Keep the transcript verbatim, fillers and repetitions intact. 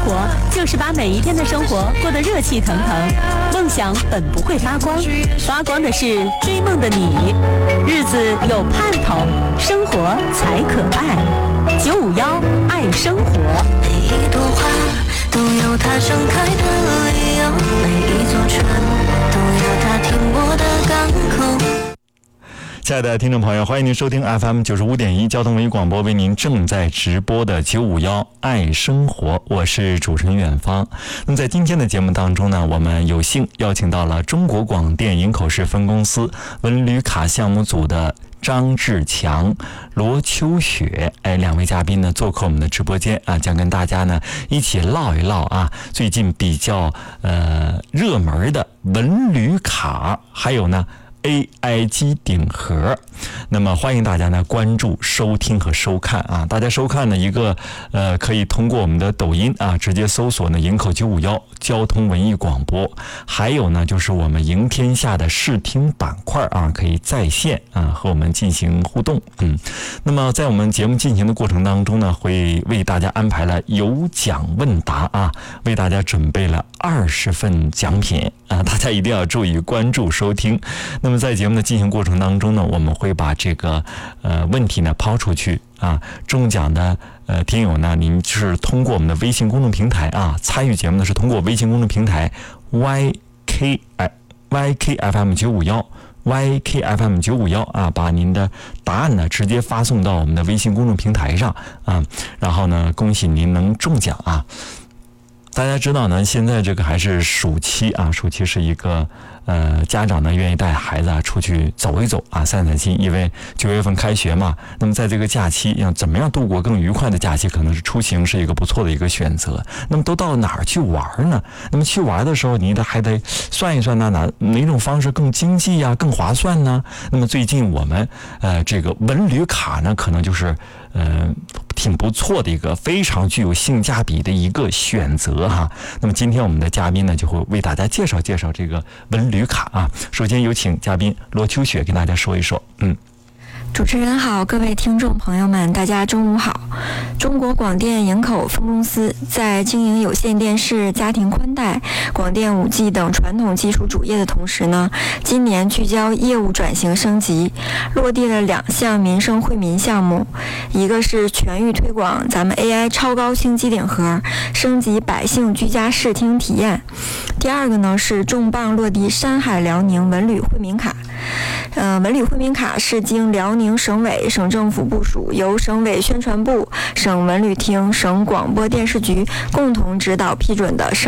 活就是把每一天的生活过得热气腾腾。梦想本不会发光，发光的是追梦的你。日子有盼头，生活才可爱。九五幺爱生活。 每一朵花都有它盛开的理由，每一座船都有它停泊的港口。 亲爱的听众朋友，欢迎您收听 F M 九十五点一交通文艺广播为您正在直播的九五幺爱生活，我是主持人远方。那么在今天的节目当中呢，我们有幸邀请到了中国广电营口市分公司文旅卡项目组的张志强、罗秋雪，哎，两位嘉宾呢做客我们的直播间啊，将跟大家呢一起唠一唠啊，最近比较呃热门的文旅卡，还有呢A I 机顶盒。那么欢迎大家呢关注、收听和收看啊！大家收看呢一个呃，可以通过我们的抖音啊，直接搜索呢营口九五幺交通文艺广播，还有呢就是我们赢天下的视听板块啊，可以在线啊和我们进行互动。嗯，那么在我们节目进行的过程当中呢，会为大家安排了有奖问答啊，为大家准备了二十份奖品啊，大家一定要注意关注收听。那么在节目的进行过程当中呢，我们会把这个呃问题呢抛出去啊，中奖的呃听友呢，您是通过我们的微信公众平台啊参与节目呢，是通过微信公众平台 Y K Y K F M 九五幺 Y K F M 九五幺啊，把您的答案呢直接发送到我们的微信公众平台上啊，然后呢，恭喜您能中奖啊！大家知道呢，现在这个还是暑期啊，暑期是一个呃家长呢愿意带孩子啊出去走一走啊，散散心，因为九月份开学嘛。那么在这个假期要怎么样度过更愉快的假期，可能是出行是一个不错的一个选择。那么都到哪儿去玩呢？那么去玩的时候，你得还得算一算呢，哪哪种方式更经济呀、更划算呢？那么最近我们呃这个文旅卡呢，可能就是呃。挺不错的一个非常具有性价比的一个选择哈。那么今天我们的嘉宾呢就会为大家介绍介绍这个文旅卡啊。首先有请嘉宾罗秋雪跟大家说一说。嗯。 主持人好，各位听众朋友们，大家中午好。中国广电营口分公司在经营有线电视、家庭宽带、广电 五 G 等传统技术主业的同时呢，今年聚焦业务转型升级，落地了两项民生惠民项目，一个是全域推广咱们 A I 超高清机顶盒，升级百姓居家视听体验；第二个呢是重磅落地山海辽宁文旅惠民卡。呃，文旅惠民卡是经辽宁省委、省政府部署，由省委宣传部、省文旅厅、省广播电视局共同指导批准的省